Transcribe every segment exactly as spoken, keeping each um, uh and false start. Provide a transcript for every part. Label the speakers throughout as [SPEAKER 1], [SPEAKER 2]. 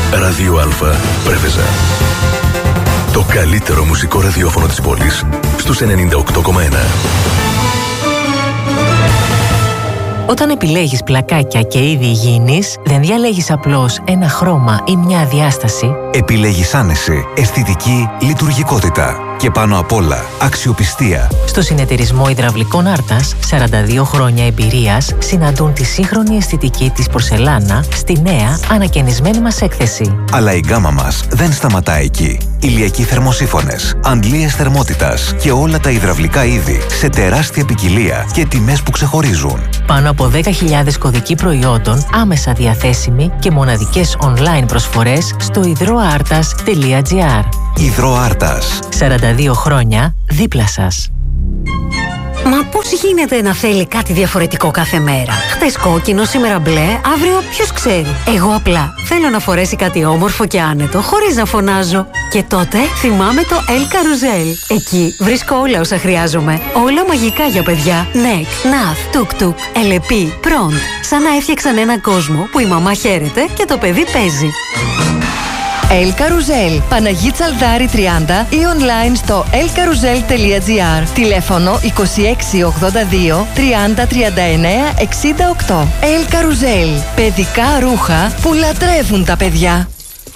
[SPEAKER 1] Ράδιο Α, Πρέβεζα. Το καλύτερο μουσικό ραδιόφωνο της πόλης στους ενενήντα οκτώ κόμμα ένα.
[SPEAKER 2] Όταν επιλέγεις πλακάκια και είδη υγιεινής, δεν διαλέγεις απλώς ένα χρώμα ή μια διάσταση.
[SPEAKER 3] Επιλέγεις άνεση, αισθητική, λειτουργικότητα και πάνω απ' όλα αξιοπιστία.
[SPEAKER 2] Στο συνεταιρισμό υδραυλικών Άρτας, σαράντα δύο χρόνια εμπειρίας συναντούν τη σύγχρονη αισθητική της πορσελάνα στη νέα ανακαινισμένη μας έκθεση.
[SPEAKER 3] Αλλά η γκάμα μας δεν σταματά εκεί. Ηλιακοί θερμοσύφωνες, αντλίες θερμότητας και όλα τα υδραυλικά είδη σε τεράστια ποικιλία και τιμές που ξεχωρίζουν.
[SPEAKER 2] Πάνω από δέκα χιλιάδες κωδικοί προϊόντων άμεσα διαθέσιμοι και μοναδικές online προσφορές στο υδροάρτας τελεία τζι άρ.
[SPEAKER 3] Υδροάρτας.
[SPEAKER 2] σαράντα δύο χρόνια δίπλα σας.
[SPEAKER 4] Μα πώς γίνεται να θέλει κάτι διαφορετικό κάθε μέρα? Χτες κόκκινο, σήμερα μπλε, αύριο ποιος ξέρει. Εγώ απλά θέλω να φορέσει κάτι όμορφο και άνετο, χωρίς να φωνάζω. Και τότε θυμάμαι το El Carousel. Εκεί βρίσκω όλα όσα χρειάζομαι. Όλα μαγικά για παιδιά. Νεκ, Ναθ, Τουκ-Τουκ, Ελεπί, Προντ. Σαν να έφτιαξαν έναν κόσμο που η μαμά χαίρεται και το παιδί παίζει.
[SPEAKER 5] El Carousel, Παναγί Τσαλδάρη τριάντα ή online στο ελ καρουζέλ τελεία τζι άρ. Τηλέφωνο είκοσι έξι ογδόντα δύο τριάντα τριάντα εννέα εξήντα οκτώ. El Carousel, παιδικά ρούχα που λατρεύουν τα παιδιά.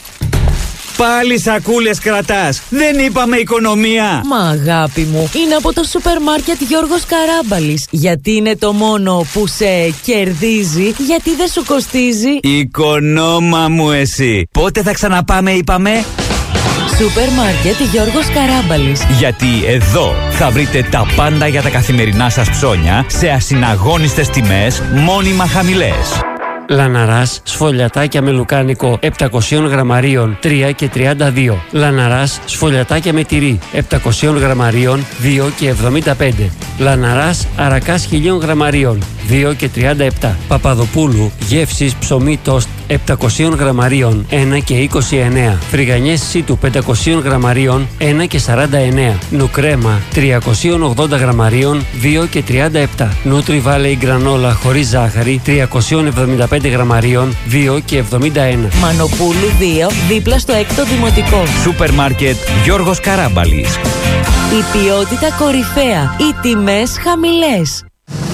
[SPEAKER 6] Πάλι σακούλες κρατάς. Δεν είπαμε οικονομία.
[SPEAKER 7] Μα αγάπη μου, είναι από το σούπερ μάρκετ Γιώργος Καράμπαλης. Γιατί είναι το μόνο που σε κερδίζει, γιατί δεν σου κοστίζει.
[SPEAKER 6] Οικονόμα μου εσύ. Πότε θα ξαναπάμε είπαμε?
[SPEAKER 7] Σούπερ μάρκετ Γιώργος Καράμπαλης.
[SPEAKER 6] Γιατί εδώ θα βρείτε τα πάντα για τα καθημερινά σας ψώνια σε ασυναγώνιστες τιμές, μόνιμα χαμηλές.
[SPEAKER 8] Λαναράς σφολιατάκια με λουκάνικο επτακόσια γραμμαρίων τρία και τριάντα δύο. Λαναράς σφολιατάκια με τυρί επτακόσια γραμμαρίων δύο και εβδομήντα πέντε. Λαναράς αρακάς χίλια γραμμαρίων δύο και τριάντα επτά. Παπαδοπούλου γεύσης ψωμί τόστ επτακόσια γραμμαρίων ένα και είκοσι εννέα. Φρυγανιές σίτου πεντακόσια γραμμαρίων ένα και σαράντα εννέα. Νουκρέμα τριακόσια ογδόντα γραμμαρίων δύο και τριάντα επτά. Νούτρι Βάλεϊ γκρανόλα χωρίς ζάχαρη τριακόσια εβδομήντα πέντε γραμμαρίων δύο και εβδομήντα ένα.
[SPEAKER 7] Μανοπούλου δύο δίπλα στο έκτο δημοτικό.
[SPEAKER 6] Σούπερ μάρκετ Γιώργος Καράμπαλης.
[SPEAKER 7] Η ποιότητα κορυφαία, οι τιμές χαμηλές.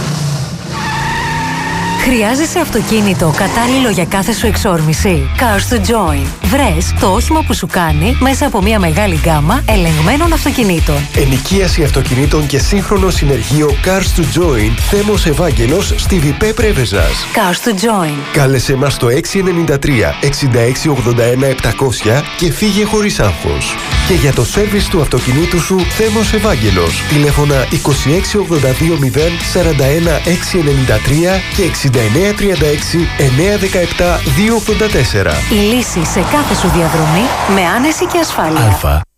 [SPEAKER 4] Χρειάζεσαι αυτοκίνητο κατάλληλο για κάθε σου εξόρμηση? Cars to Join. Βρες το όχημα που σου κάνει μέσα από μια μεγάλη γκάμα ελεγμένων αυτοκινήτων.
[SPEAKER 9] Ενοικίαση αυτοκινήτων και σύγχρονο συνεργείο Cars to Join. Θέμος Ευάγγελος στη Βιπέ Πρέβεζας.
[SPEAKER 4] Cars to Join.
[SPEAKER 9] Κάλεσε μας στο έξι εννιά τρία εξήντα έξι ογδόντα ένα επτακόσια και φύγε χωρίς άγχος. Και για το σέρβις του αυτοκινήτου σου, Θέμος Ευάγγελος. Τηλέφωνα είκοσι έξι ογδόντα δύο μηδέν σαράντα ένα έξι ενενήντα τρία και εξήντα εννέα τριάντα έξι εννέα δεκαεπτά δύο ογδόντα τέσσερα.
[SPEAKER 4] Η λύση σε κάθε σου διαδρομή με άνεση και ασφάλεια.
[SPEAKER 1] Α.